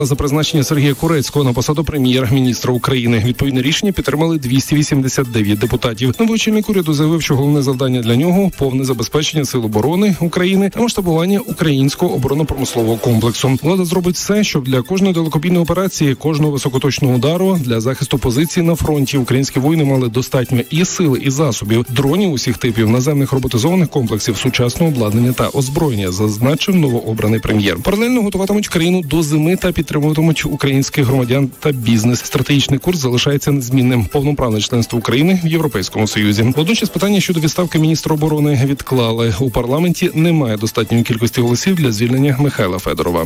за призначення Сергія Курецького на посаду прем'єр-міністра України. Відповідне рішення підтримали 289 депутатів. Новий очільник уряду заявив, що головне завдання для нього – повне забезпечення сил оборони України та масштабування українського оборонно-промислового комплексу. Влада зробить все, щоб для кожної далекобійної операції, кожного високоточного удару, для захисту позицій на фронті українські воїни мали достатньо і сили, і засобів, дронів усіх типів, наземних роботизованих комплексів, сучасного обладнання та озброєння, зазначив новообраний прем'єр. Паралельно готуватимуть країну до зими та підтримуватимуть українських громадян та бізнес. Стратегічний курс залишається незмінним. Повноправне членство України в Європейському Союзі. Водночас питання щодо відставки міністра оборони відклали. У парламенті немає достатньої кількості голосів для звільнення Михайла Федорова.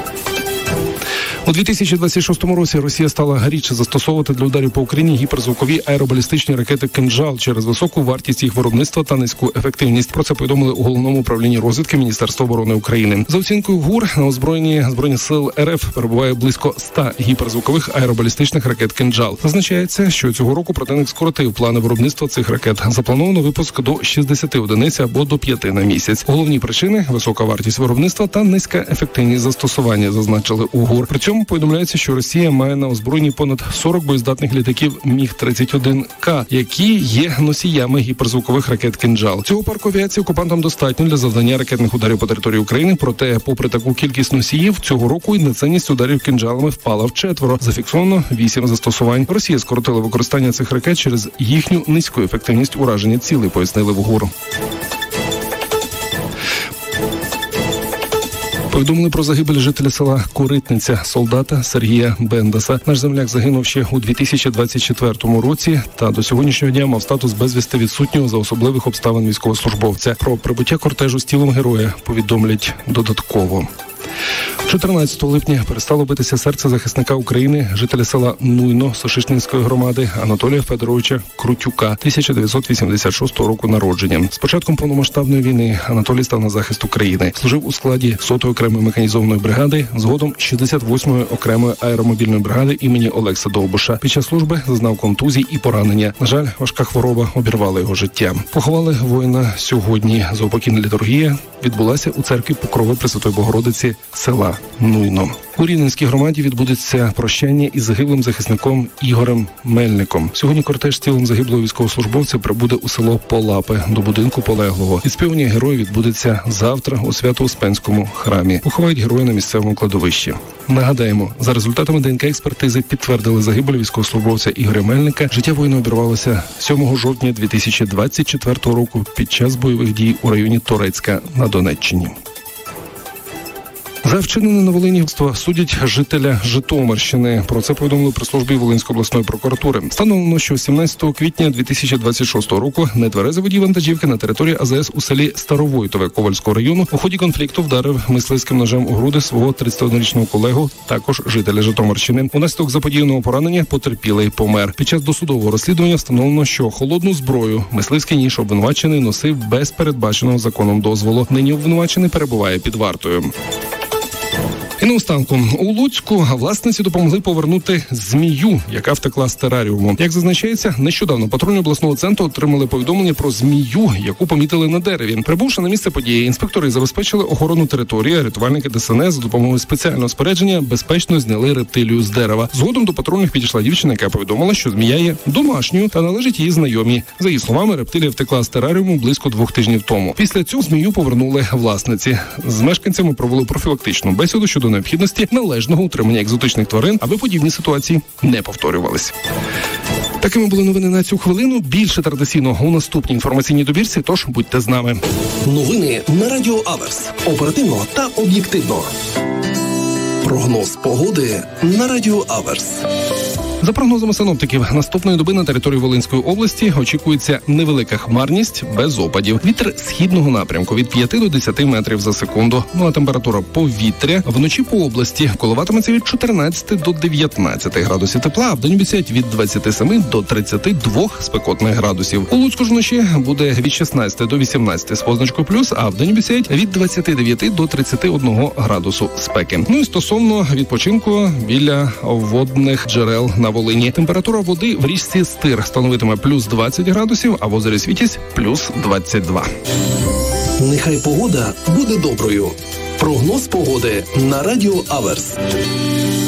У 2026 році Росія стала гаряче застосовувати для ударів по Україні гіперзвукові аеробалістичні ракети «Кинжал» через високу вартість їх виробництва та низьку ефективність. Про це повідомили у Головному управлінні розвідки Міністерства оборони України. За оцінкою ГУР, на озброєнні Збройних сил РФ перебуває близько 100 гіперзвукових аеробалістичних ракет «Кинжал». Зазначається, що цього року противник скоротив плани виробництва цих ракет. Заплановано випуск до 60 одиниць або до 5 на місяць. Головні причини – висока вартість виробництва та низька ефективність застосування, зазначили у ГУР. При цьому повідомляється, що Росія має на озброєнні понад 40 боєздатних літаків Міг-31К, які є носіями гіперзвукових ракет «Кинжал». Цього парку авіації окупантам достатньо для завдання ракетних ударів по території України, проте, попри таку кількість носіїв, цього року інтенсивність ударів «Кинжалами» впала вчетверо. Зафіксовано 8 застосувань. Росія скоротила використання цих ракет через їхню низьку ефективність ураження цілей, пояснили в ГУР. Повідомили про загибель жителя села Коритниця, солдата Сергія Бендаса. Наш земляк загинув ще у 2024 році та до сьогоднішнього дня мав статус безвісти відсутнього за особливих обставин військовослужбовця. Про прибуття кортежу з тілом героя повідомлять додатково. 14 липня перестало битися серце захисника України, жителя села Нуйно Сошишнінської громади Анатолія Федоровича Крутюка, 1986 року народження. З початком повномасштабної війни Анатолій став на захист України. Служив у складі 100-ї окремої механізованої бригади, згодом 68-ї окремої аеромобільної бригади імені Олекса Довбуша. Під час служби зазнав контузій і поранення. На жаль, важка хвороба обірвала його життя. Поховали воїна сьогодні. Заупокійна літургія відбулася у церкві Покрови Пресвятої Богородиці села Нуйно. У Рівненській громаді відбудеться прощання із загиблим захисником Ігорем Мельником. Сьогодні кортеж з тілом загиблого військовослужбовця прибуде у село Полапи до будинку полеглого. Відспівання героя відбудеться завтра у Свято-Успенському храмі. Поховають героя на місцевому кладовищі. Нагадаємо, за результатами ДНК-експертизи підтвердили загибель військовослужбовця Ігоря Мельника. Життя воїна обірвалося 7 жовтня 2024 року під час бойових дій у районі Торецька на Донеччині. За вчинене на Волині судять жителя Житомирщини. Про це повідомили при службі Волинської обласної прокуратури. Встановлено, що 17 квітня 2026 року нетверезий водій вантажівки на території АЗС у селі Старовойтове Ковальського району у ході конфлікту вдарив мисливським ножем у груди свого 31-річного колегу, також жителя Житомирщини. Унаслідок заподіяного поранення потерпілий помер. Під час досудового розслідування встановлено, що холодну зброю мисливський ніж обвинувачений носив без передбаченого законом дозволу. Нині обвинувачений перебуває під вартою. І наостанку, у Луцьку власниці допомогли повернути змію, яка втекла з тераріуму. Як зазначається, нещодавно патрульні обласного центру отримали повідомлення про змію, яку помітили на дереві. Прибувши на місце події, інспектори забезпечили охорону території, а рятувальники ДСНС за допомогою спеціального спорядження безпечно зняли рептилію з дерева. Згодом до патрульних підійшла дівчина, яка повідомила, що змія є домашньою та належить її знайомій. За її словами, рептилія втекла з тераріуму близько 2 тижнів тому. Після цього змію повернули власниці. З мешканцями провели профілактичну бесіду щодо необхідності належного утримання екзотичних тварин, аби подібні ситуації не повторювались. Такими були новини на цю хвилину. Більше традиційно у наступній інформаційній добірці, тож будьте з нами. Новини на Радіо Аверс. Оперативно та об'єктивно. Прогноз погоди на Радіо Аверс. За прогнозами синоптиків, наступної доби на території Волинської області очікується невелика хмарність без опадів. Вітер східного напрямку від 5 до 10 метрів за секунду. Ну а температура повітря вночі по області коливатиметься від 14 до 19 градусів тепла, а вдень обіцяють від 27 до 32 спекотних градусів. У Луцьку ж вночі буде від 16 до 18 з позначкою плюс, а вдень обіцяють від 29 до 31 градусу спеки. Ну і стосовно відпочинку біля водних джерел на Волині. Температура води в річці Стир становитиме плюс 20 градусів, а в озері Світязь плюс 22. Нехай погода буде доброю. Прогноз погоди на Радіо Аверс.